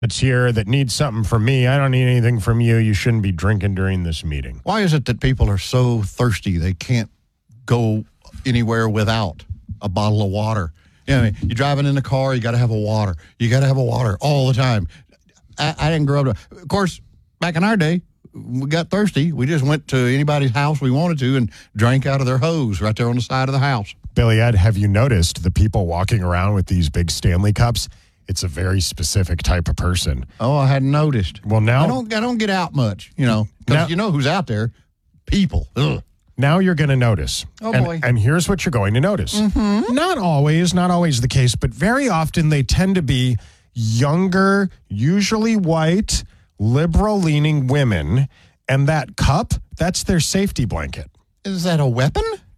that's here that needs something from me. I don't need anything from you. You shouldn't be drinking during this meeting. Why is it that people are so thirsty they can't go anywhere without a bottle of water? You know, you're driving in the car, you got to have a water. You got to have a water all the time. I didn't grow up. Of course, back in our day, we got thirsty. We just went to anybody's house we wanted to and drank out of their hose right there on the side of the house. Billy Ed, have you noticed the people walking around with these big Stanley cups? It's a very specific type of person. Oh, I hadn't noticed. Well, now I don't get out much, because you know who's out there? People. Ugh. Now you're going to notice. Oh, and, boy. And here's what you're going to notice. Mm-hmm. Not always the case, but very often they tend to be younger, usually white, liberal-leaning women, and that cup, that's their safety blanket. Is that a weapon?